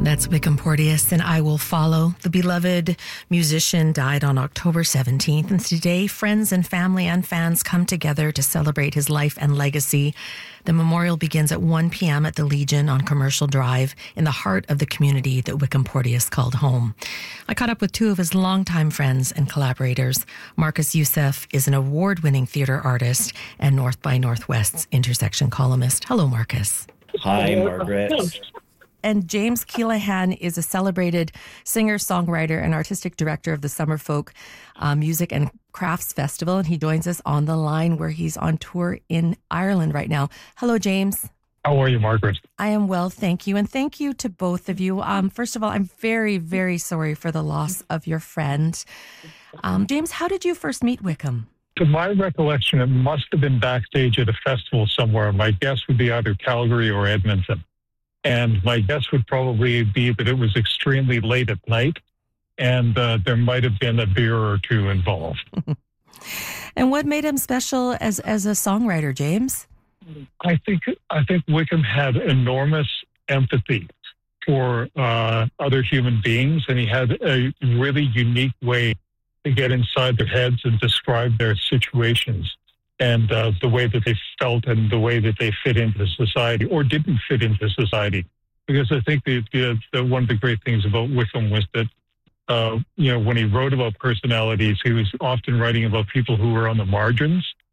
That's Wickham Porteous and I Will Follow. The beloved musician died on October 17th, and today friends and family and fans come together to celebrate his life and legacy. The memorial begins at 1 p.m. at the Legion on Commercial Drive in the heart of the community that Wickham Porteous called home. I caught up with two of his longtime friends and collaborators. Marcus Youssef is an award-winning theater artist and North by Northwest's intersection columnist. Hello, Marcus. Hi, Margaret. And James Keelahan is a celebrated singer, songwriter, and artistic director of the Summerfolk Music and Crafts Festival. And he joins us on the line where he's on tour in Ireland right now. Hello, James. How are you, Margaret? I am well, thank you. And thank you to both of you. First of all, I'm very, very sorry for the loss of your friend. James, how did you first meet Wickham? To my recollection, it must have been backstage at a festival somewhere. My guess would be either Calgary or Edmonton. And my guess would probably be that it was extremely late at night, and there might have been a beer or two involved. And what made him special as a songwriter, James? I think Wickham had enormous empathy for other human beings, and he had a really unique way to get inside their heads and describe their situations and the way that they felt and the way that they fit into society or didn't fit into society. Because I think the one of the great things about Wickham was that, when he wrote about personalities, he was often writing about people who were on the margins